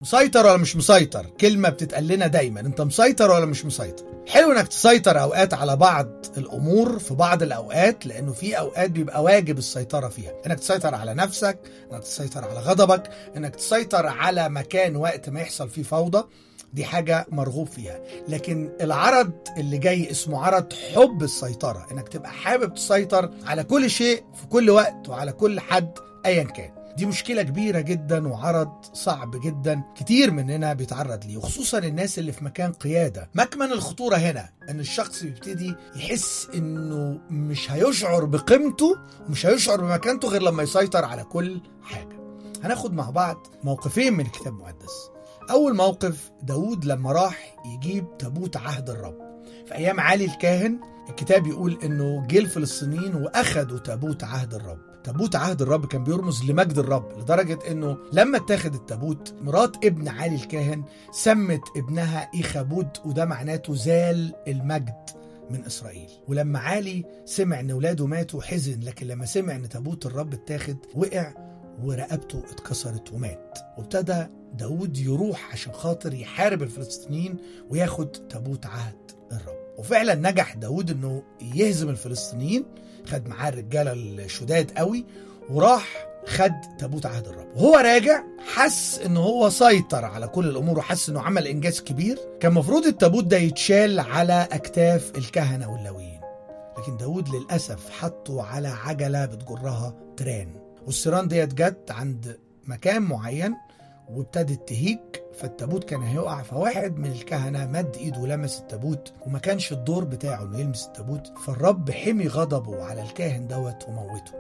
مسيطر ولا مش مسيطر؟ كلمة بتتقال لنا دايما، انت مسيطر ولا مش مسيطر؟ حلو انك تسيطر اوقات على بعض الامور في بعض الاوقات، لانه في اوقات بيبقى واجب السيطرة فيها، انك تسيطر على نفسك، انك تسيطر على غضبك، انك تسيطر على مكان وقت ما يحصل فيه فوضى، دي حاجة مرغوب فيها. لكن العرض اللي جاي اسمه عرض حب السيطرة، انك تبقى حابب تسيطر على كل شيء في كل وقت وعلى كل حد ايا كان. دي مشكلة كبيرة جدا وعرض صعب جدا كتير مننا بيتعرض ليه، وخصوصا الناس اللي في مكان قيادة. مكمن الخطورة هنا ان الشخص بيبتدي يحس انه مش هيشعر بقيمته ومش هيشعر بمكانته غير لما يسيطر على كل حاجة. هناخد مع بعض موقفين من الكتاب المقدس. اول موقف داود لما راح يجيب تابوت عهد الرب في ايام علي الكاهن. الكتاب يقول انه جه الفلسطينيين واخدوا تابوت عهد الرب. تابوت عهد الرب كان بيرمز لمجد الرب، لدرجة انه لما اتاخد التابوت مرات ابن علي الكاهن سمت ابنها إيخابود، وده معناته زال المجد من إسرائيل. ولما علي سمع ان ولاده ماتوا حزن، لكن لما سمع ان تابوت الرب اتاخد وقع ورقبته اتكسرت ومات. وابتدى داود يروح عشان خاطر يحارب الفلسطينيين وياخد تابوت عهد الرب. وفعلا نجح داود انه يهزم الفلسطينيين، خد معاه الرجالة الشداد قوي وراح خد تابوت عهد الرب. وهو راجع حس انه هو سيطر على كل الامور وحس انه عمل انجاز كبير. كان مفروض التابوت ده يتشال على اكتاف الكهنة واللاويين، لكن داود للأسف حطه على عجلة بتجرها تران، والسيران ديت جت عند مكان معين وابتدت تهيج، فالتابوت كان هيقع. فواحد من الكهنة مد ايده ولمس التابوت وما كانش الدور بتاعه انه يلمس التابوت، فالرب حمي غضبه على الكاهن دوت وموته،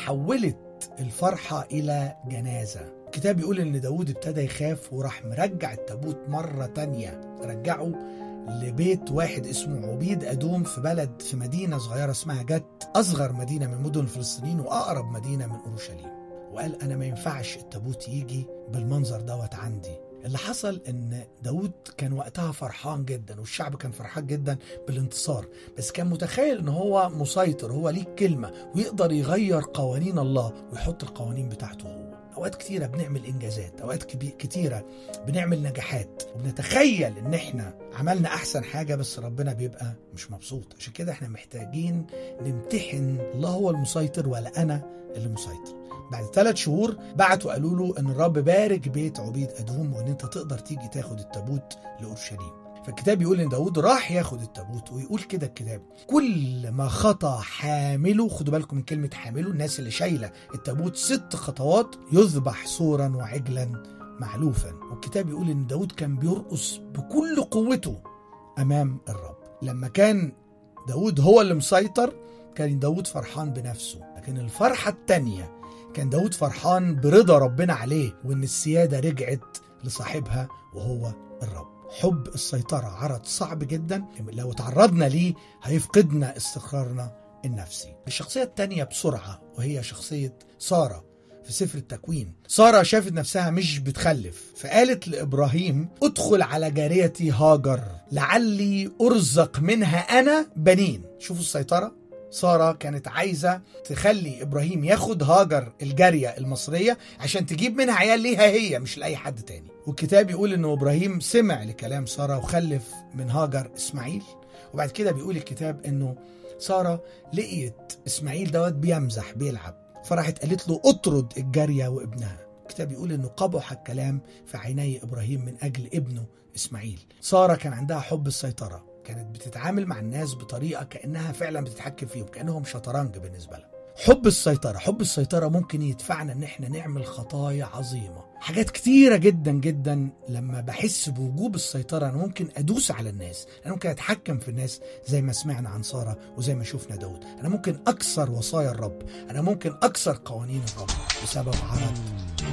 وتحولت الفرحة الى جنازة. الكتاب يقول ان داود ابتدى يخاف وراح مرجع التابوت مرة تانية، رجعه لبيت واحد اسمه عبيد أدوم في بلد في مدينة صغيرة اسمها جت، أصغر مدينة من مدن الفلسطينيين وأقرب مدينة من أورشليم. وقال أنا ما ينفعش التابوت يجي بالمنظر دوت عندي. اللي حصل ان داود كان وقتها فرحان جدا والشعب كان فرحان جدا بالانتصار، بس كان متخيل ان هو مسيطر، هو ليه كلمة ويقدر يغير قوانين الله ويحط القوانين بتاعته هو. اوقات كتيرة بنعمل انجازات، اوقات كتيرة بنعمل نجاحات وبنتخيل ان احنا عملنا احسن حاجة، بس ربنا بيبقى مش مبسوط. عشان كده احنا محتاجين نمتحن الله هو المسيطر ولا انا اللي مسيطر. بعد 3 شهور بعتوا قالوا له ان الرب بارك بيت عبيد أدوم وان انت تقدر تيجي تاخد التابوت لأورشليم. فالكتاب يقول ان داود راح ياخد التابوت، ويقول كده الكتاب كل ما خطى حامله، خدوا بالكم من كلمة حامله، الناس اللي شايلة التابوت 6 خطوات يذبح صورا وعجلا معلوفا. والكتاب يقول ان داود كان بيرقص بكل قوته امام الرب. لما كان داود هو اللي مسيطر كان داود فرحان بنفسه، لكن الفرحة التانية كان داود فرحان برضا ربنا عليه وان السيادة رجعت لصاحبها وهو الرب. حب السيطرة عرض صعب جدا، لو تعرضنا ليه هيفقدنا استقرارنا النفسي. الشخصية التانية بسرعة وهي شخصية سارة في سفر التكوين. سارة شافت نفسها مش بتخلف، فقالت لإبراهيم ادخل على جاريتي هاجر لعلي أرزق منها أنا بنين. شوفوا السيطرة. سارة كانت عايزة تخلي إبراهيم ياخد هاجر الجارية المصرية عشان تجيب منها عيال ليها هي مش لأي حد تاني. والكتاب يقول إنه إبراهيم سمع لكلام سارة وخلف من هاجر إسماعيل. وبعد كده بيقول الكتاب إنه سارة لقيت إسماعيل دوت بيمزح بيلعب، فراحت قالت له اطرد الجارية وابنها. الكتاب يقول إنه قبح الكلام في عيني إبراهيم من أجل ابنه إسماعيل. سارة كان عندها حب السيطرة، كانت بتتعامل مع الناس بطريقة كأنها فعلا بتتحكم فيهم، كأنهم شطرنج بالنسبة لها. حب السيطرة ممكن يدفعنا ان احنا نعمل خطايا عظيمة. حاجات كتيرة جدا جدا لما بحس بوجوب السيطرة انا ممكن ادوس على الناس، انا ممكن اتحكم في الناس زي ما سمعنا عن سارة وزي ما شفنا داود. انا ممكن اكسر وصايا الرب، انا ممكن اكسر قوانين الرب بسبب عرض